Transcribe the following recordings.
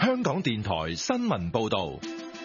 香港電台新聞報道。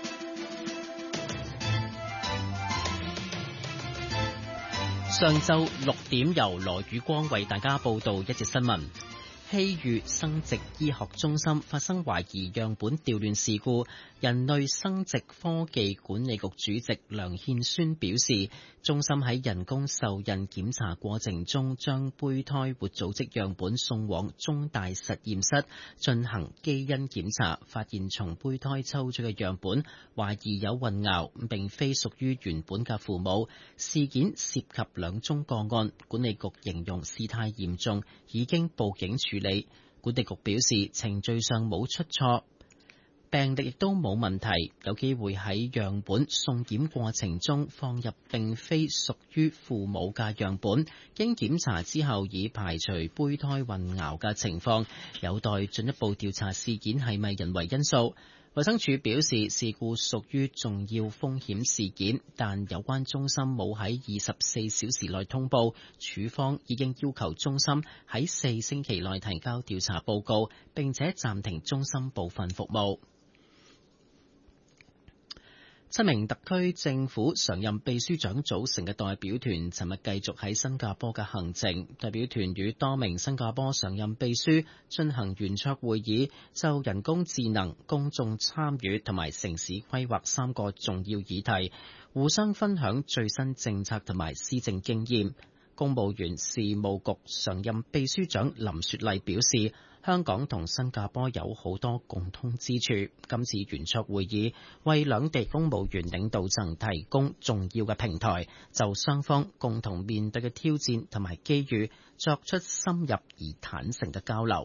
上晝6點，由羅宇光為大家報道一節新聞。希裕生殖醫學中心發生懷疑樣本調亂事故，人類生殖科技管理局主席梁憲宣表示，中心喺人工受孕檢查過程中，將胚胎活組織樣本送往中大實驗室進行基因檢查，發現從胚胎抽取嘅樣本懷疑有混淆，並非屬於原本嘅父母。事件涉及2宗個案，管理局形容事態嚴重，已經報警處理。管理局表示，程序上冇出錯，病歷亦都冇問題，有機會喺樣本送檢過程中放入並非屬於父母嘅樣本，經檢查之後已排除胚胎混淆嘅情況，有待進一步調查事件係咪人為因素。衛生署表示，事故屬於重要風險事件，但有關中心冇喺24小時內通報，署方已經要求中心喺4星期內提交調查報告，並且暫停中心部分服務。7名特區政府常任秘書長組成嘅代表團尋日繼續喺新加坡嘅行程。代表團與多名新加坡常任秘書進行圓桌會議，就人工智能、公眾參與同埋城市規劃3個重要議題，互相分享最新政策同埋施政經驗。公務員事務局常任秘書長林雪麗表示，香港同新加坡有好多共通之處，今次圓桌會議為兩地公務員領導層提供重要嘅平台，就雙方共同面對嘅挑戰同埋機遇作出深入而坦誠嘅交流。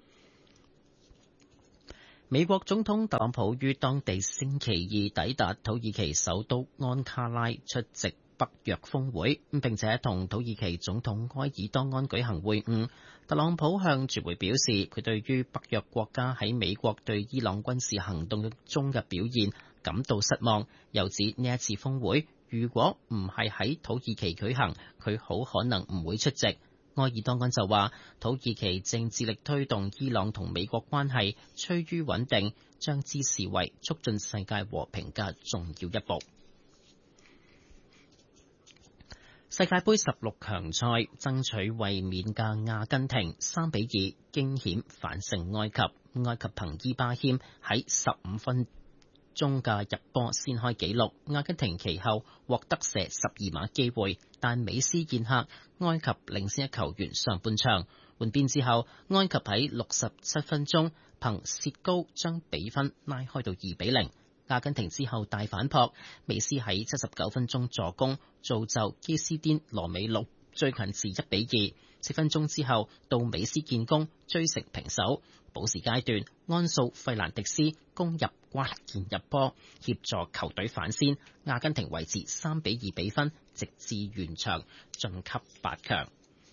美國總統特朗普於當地星期二抵達土耳其首都安卡拉出席北約峰會，並且同土耳其總統埃爾多安舉行會晤。特朗普向傳媒表示，佢對於北約國家喺美國對伊朗軍事行動中嘅表現感到失望，又指呢一次峰會如果唔係喺土耳其舉行，佢好可能唔會出席。埃爾多安就話，土耳其正致力推動伊朗同美國關係趨於穩定，將之視為促進世界和平嘅重要一步。世界盃16強賽爭取衛冕嘅阿根廷3-2驚險反勝埃及，埃及憑伊巴謙喺15分鐘嘅入波先開紀錄，阿根廷其後獲得射12碼機會，但美斯宴客，埃及領先一球完上半場。換邊之後，埃及喺67分鐘憑薛高將比分拉開到2-0。阿根廷之後大反撲，美斯喺79分鐘助攻，造就基斯甸羅美路追近至1-2。4分鐘之後到美斯建功，追成平手。補時階段，安素費蘭迪斯攻入關鍵入波，協助球隊反先。阿根廷維持3-2比分，直至完場晉級8強。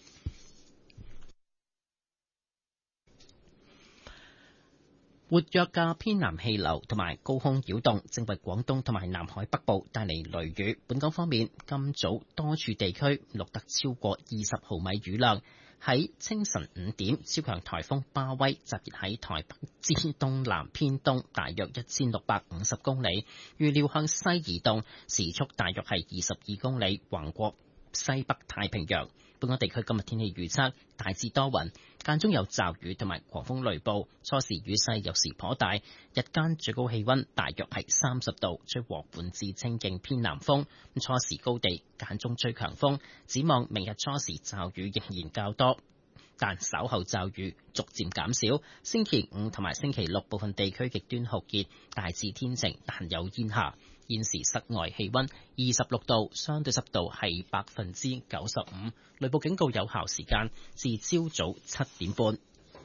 活躍嘅偏南氣流同埋高空擾動正為廣東同埋南海北部帶嚟雷雨。本港方面，今早多處地區錄得超過20毫米雨量。喺清晨5點，超強颱風巴威集結喺台北之東南偏東大約1650公里，預料向西移動，時速大約係22公里，橫過西北太平洋。本港地區今日天氣預測，大致多雲，間中有驟雨同埋狂風雷暴，初時雨勢有時頗大，日間最高氣溫大約係30度，吹和緩至清勁偏南風，初時高地間中吹強風。展望明日初時驟雨仍然較多，但稍後驟雨逐漸減少。星期5同埋星期6部分地區極端酷熱，大致天晴但有煙霞。現時室外氣溫26度，相對濕度係95%，雷暴警告有效時間至朝早7點半。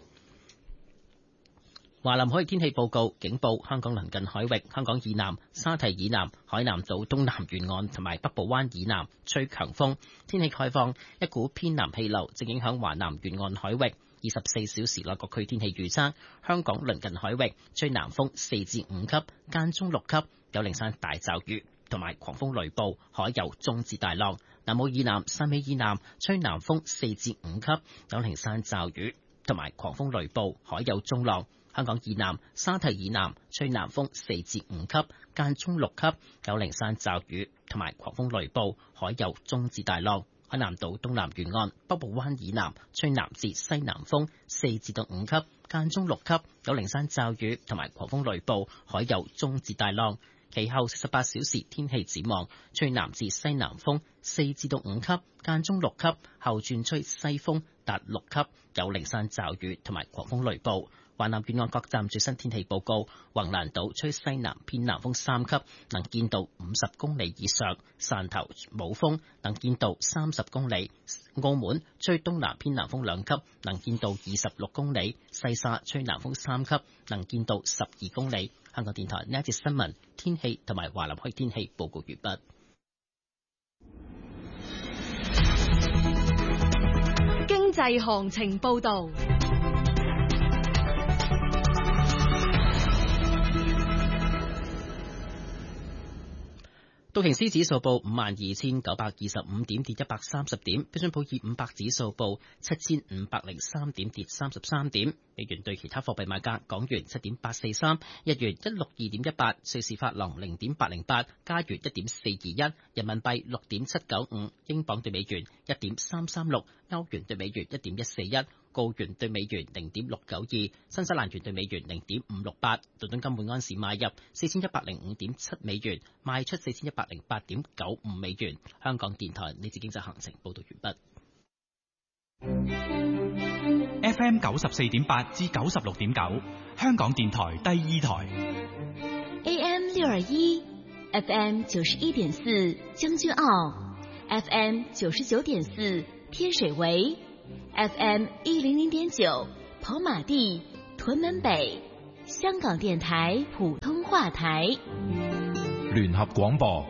華南海域天氣報告警報：香港鄰近海域、香港以南、沙堤以南、海南島東南沿岸同埋北部灣以南吹強風。天氣概況：一股偏南氣流正影響華南沿岸海域。24小時內各區天氣預測：香港鄰近海域吹南風4至5級，間中6級，有零散大驟雨同埋狂風雷暴，海有中至大浪。南澳以南、汕尾以南吹南風4至5級，有零散驟雨同埋狂風雷暴，海有中浪。 香港以南、沙堤以南吹南風4至5級，間中6級，有零散驟雨同埋狂風雷暴，海有中至大浪。海南島東南沿岸、北部灣以南吹南至西南風4至到5級，間中6級，有零散驟雨同埋狂風雷暴，海有中至大浪。其後48小時天氣展望，吹南至西南風4至到5級，間中6級，後轉吹西風達6級，有零散驟雨同埋狂風雷暴。華南沿岸各站最新天氣報告：橫瀾島吹西南偏南風3級，能見度50公里以上；汕頭冇風，能見度30公里；澳門吹東南偏南風2級，能見度26公里；西沙吹南風3級，能見度12公里。香港電台呢一節新聞天氣同埋華南區天氣報告完畢。 經濟行情報導。 道瓊斯指數報52,925點，跌130點；標準普爾500指數報7,503點，跌33點。美元對其他貨幣買價：港元7.843，日元162.18，瑞士法郎0.808，加元1.421，人民幣6.795，英鎊對美元1.336，歐元對美元1.141。澳元對美元0.692，新西蘭元對美元0.568，倫敦金每安士買入4105.7美元，賣出4108.95美元。香港電台呢節經濟行情報道完畢。 FM 94.8至96.9，香港電台第二台。 AM 621 ，FM 91.4將軍澳 ，FM 99.4天水圍。FM 100.9跑馬地屯門北，香港電台普通話台。 聯合廣播。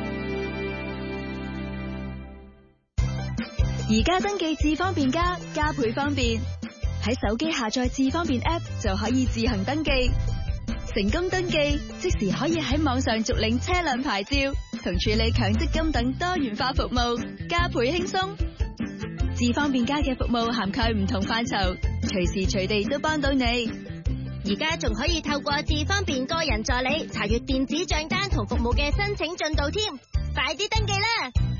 而家登記智方便加倍方便，喺手機下載智方便 App 就可以自行登記，成功登記即時可以喺網上續領車輛牌照同處理強積金等多元化服務，加倍輕鬆。智方便加嘅服務涵蓋唔同範疇，隨時隨地都幫到你。 而家仲可以透過智方便個人助理查閱電子賬單同服務嘅申請進度添，快啲登記啦！